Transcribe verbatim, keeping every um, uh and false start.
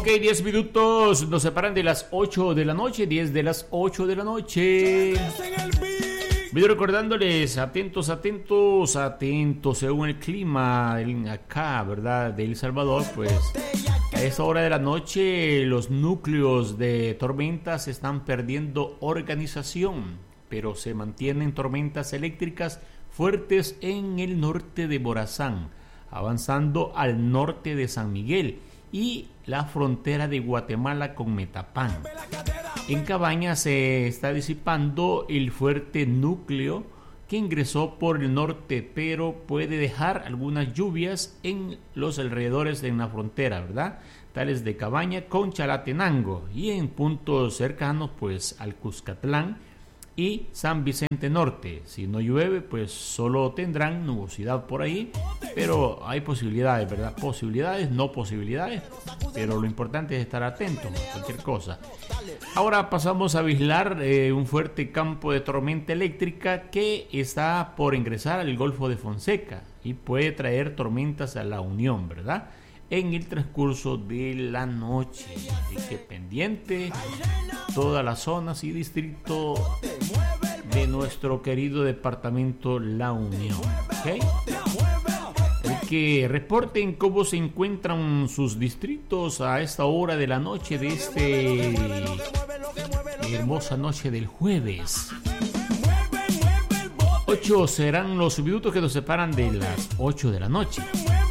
Ok, diez minutos nos separan de las ocho de la noche, diez de las ocho de la noche. Video recordándoles, atentos, atentos, atentos, según el clima acá, ¿verdad? De El Salvador, pues a esa hora de la noche los núcleos de tormentas están perdiendo organización, pero se mantienen tormentas eléctricas fuertes en el norte de Morazán, avanzando al norte de San Miguel y la frontera de Guatemala con Metapán. En Cabaña se está disipando el fuerte núcleo que ingresó por el norte, pero puede dejar algunas lluvias en los alrededores de una frontera, ¿verdad? Tales de Cabaña con Chalatenango y en puntos cercanos pues al Cuscatlán y San Vicente Norte. Si no llueve, pues solo tendrán nubosidad por ahí, pero hay posibilidades, ¿verdad? Posibilidades, no posibilidades, pero lo importante es estar atento a cualquier cosa. Ahora pasamos a vigilar eh, un fuerte campo de tormenta eléctrica que está por ingresar al Golfo de Fonseca y puede traer tormentas a la Unión, ¿verdad? En el transcurso de la noche. Así que pendiente todas las zonas y distritos de nuestro querido departamento La Unión. ¿Okay? El que reporten cómo se encuentran sus distritos a esta hora de la noche de este hermosa noche del jueves. Ocho serán los minutos que nos separan de las ocho de la noche.